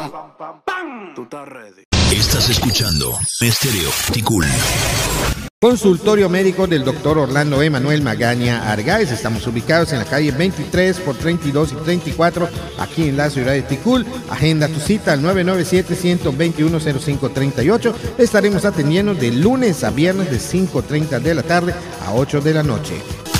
Tú estás ready. Estás escuchando Estéreo Ticul. Consultorio médico del doctor Orlando Emanuel Magaña Argáez. Estamos ubicados en la calle 23 por 32 y 34, aquí en la ciudad de Ticul. Agenda tu cita al 997-121-0538. Estaremos atendiendo de lunes a viernes de 5:30 de la tarde a 8 de la noche.